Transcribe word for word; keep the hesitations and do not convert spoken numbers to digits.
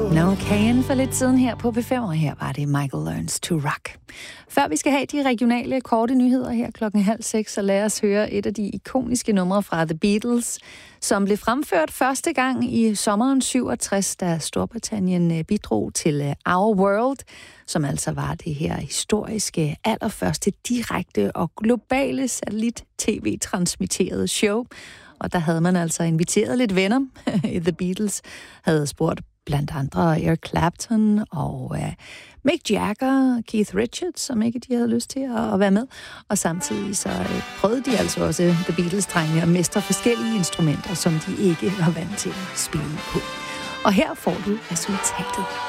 No Can for lidt siden her på P fem, og her var det Michael Learns to Rock. Før vi skal have de regionale korte nyheder her klokken halv seks, så lad os høre et af de ikoniske numre fra The Beatles, som blev fremført første gang i sommeren syvogtres, da Storbritannien bidrog til Our World, som altså var det her historiske, allerførste direkte og globale satellit-tv-transmitterede show. Og der havde man altså inviteret lidt venner. The Beatles havde spurgt blandt andre Eric Clapton og uh, Mick Jagger, Keith Richards, som ikke de havde lyst til at, at være med. Og samtidig så uh, prøvede de altså også The Beatles-drengene at mestre forskellige instrumenter, som de ikke var vant til at spille på. Og her får du resultatet.